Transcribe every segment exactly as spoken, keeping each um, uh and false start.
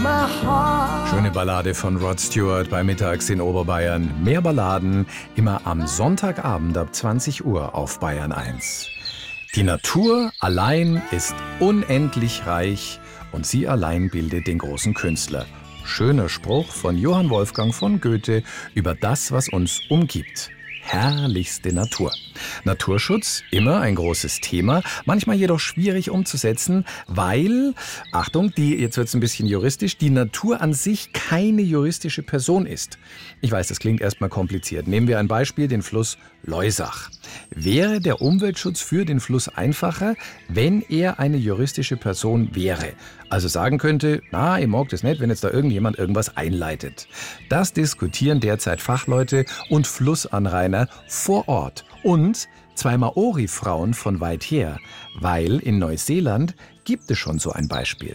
my heart. Schöne Ballade von Rod Stewart bei Mittags in Oberbayern. Mehr Balladen immer am Sonntagabend ab zwanzig Uhr auf Bayern eins. Die Natur allein ist unendlich reich und sie allein bildet den großen Künstler. Schöner Spruch von Johann Wolfgang von Goethe über das, was uns umgibt. Herrlichste Natur. Naturschutz, immer ein großes Thema, manchmal jedoch schwierig umzusetzen, weil, Achtung, die, jetzt wird es ein bisschen juristisch, die Natur an sich keine juristische Person ist. Ich weiß, das klingt erstmal kompliziert. Nehmen wir ein Beispiel, den Fluss Loisach. Wäre der Umweltschutz für den Fluss einfacher, wenn er eine juristische Person wäre? Also sagen könnte, na, ich mag das nicht, wenn jetzt da irgendjemand irgendwas einleitet. Das diskutieren derzeit Fachleute und Flussanrainer vor Ort. Und zwei Maori-Frauen von weit her, weil in Neuseeland gibt es schon so ein Beispiel.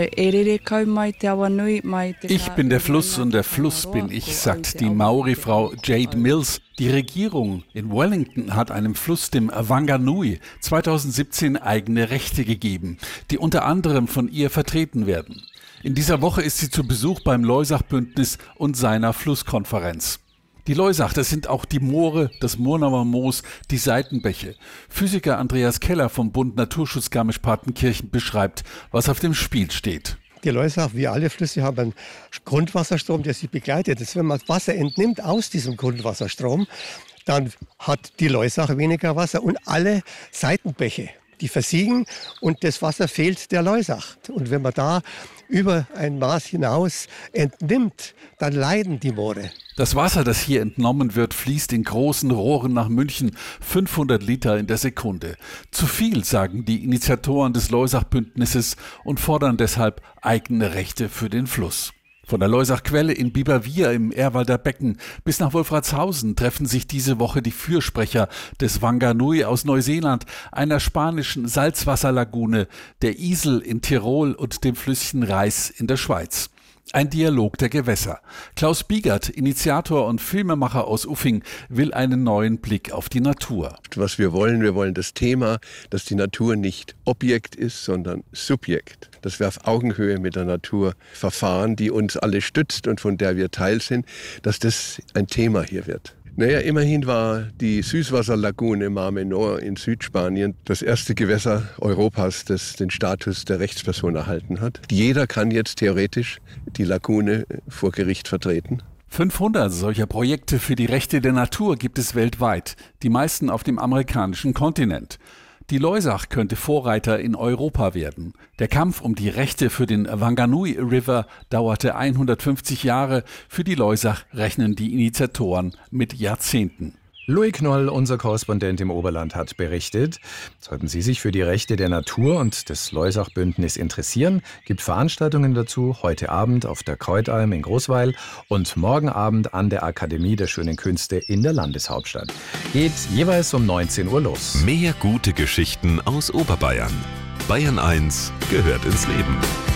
Ich bin der Fluss und der Fluss bin ich, sagt die Maori-Frau Jade Mills. Die Regierung in Wellington hat einem Fluss, dem Whanganui, zweitausendsiebzehn eigene Rechte gegeben, die unter anderem von ihr vertreten werden. In dieser Woche ist sie zu Besuch beim Loisach-Bündnis und seiner Flusskonferenz. Die Loisach, das sind auch die Moore, das Murnauer Moos, die Seitenbäche. Physiker Andreas Keller vom Bund Naturschutz Garmisch-Partenkirchen beschreibt, was auf dem Spiel steht. Die Loisach, wie alle Flüsse, haben einen Grundwasserstrom, der sie begleitet. Das, wenn man das Wasser entnimmt aus diesem Grundwasserstrom, dann hat die Loisach weniger Wasser und alle Seitenbäche, die versiegen und das Wasser fehlt der Loisach. Und wenn man da über ein Maß hinaus entnimmt, dann leiden die Moore. Das Wasser, das hier entnommen wird, fließt in großen Rohren nach München, fünfhundert Liter in der Sekunde. Zu viel, sagen die Initiatoren des Loisach-Bündnisses und fordern deshalb eigene Rechte für den Fluss. Von der Loisach-Quelle in Biberwier im Ehrwalder Becken bis nach Wolfratshausen treffen sich diese Woche die Fürsprecher des Whanganui aus Neuseeland, einer spanischen Salzwasserlagune, der Isel in Tirol und dem Flüsschen Reis in der Schweiz. Ein Dialog der Gewässer. Klaus Biegert, Initiator und Filmemacher aus Uffing, will einen neuen Blick auf die Natur. Was wir wollen, wir wollen das Thema, dass die Natur nicht Objekt ist, sondern Subjekt. Dass wir auf Augenhöhe mit der Natur verfahren, die uns alle stützt und von der wir Teil sind, dass das ein Thema hier wird. Naja, immerhin war die Süßwasserlagune Mar Menor in Südspanien das erste Gewässer Europas, das den Status der Rechtsperson erhalten hat. Jeder kann jetzt theoretisch die Lagune vor Gericht vertreten. fünfhundert solcher Projekte für die Rechte der Natur gibt es weltweit, die meisten auf dem amerikanischen Kontinent. Die Loisach könnte Vorreiter in Europa werden. Der Kampf um die Rechte für den Whanganui River dauerte hundertfünfzig Jahre. Für die Loisach rechnen die Initiatoren mit Jahrzehnten. Louis Knoll, unser Korrespondent im Oberland, hat berichtet. Sollten Sie sich für die Rechte der Natur und des Loisach-Bündnis interessieren, gibt Veranstaltungen dazu heute Abend auf der Kreutalm in Großweil und morgen Abend an der Akademie der Schönen Künste in der Landeshauptstadt. Geht jeweils um neunzehn Uhr los. Mehr gute Geschichten aus Oberbayern. Bayern eins gehört ins Leben.